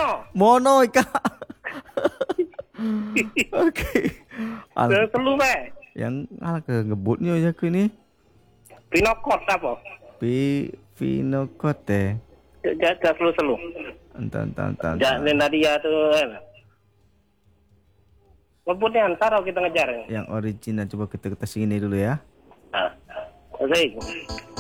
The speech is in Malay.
Mono ika. Okey. Telu bae. Yang ke ngebutnya je aku ni. Pinokot apa? Vinokot eh. Jaga selu-selu. Entar. Jangan Nadia tu kan. Ngebutnya antara kita ngejar. Yang original coba kita sini dulu ya. Oke.